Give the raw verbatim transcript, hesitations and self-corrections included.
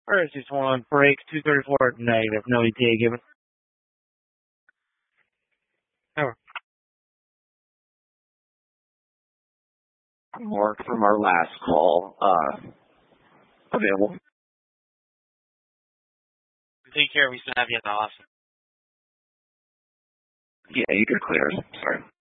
First, just one break, two thirty-four, negative, no E T A given. Over. Mark from our last call, uh, available. Take care, we still have you in the office. Yeah, you could clear. Sorry.